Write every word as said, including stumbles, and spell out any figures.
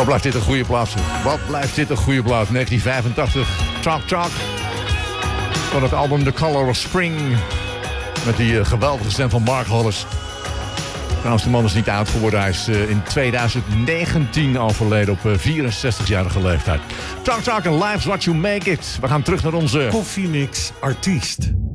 Wat blijft dit een goede plaats? Wat blijft dit een goede plaats? negentien vijfentachtig, Talk Talk. Van het album The Color of Spring. Met die uh, geweldige stem van Mark Hollis. Trouwens, de man is niet oud geworden. Hij is uh, in twintig negentien overleden op uh, vierenzestigjarige leeftijd. Talk Talk and Life's What You Make It. We gaan terug naar onze Koffiemix artiest.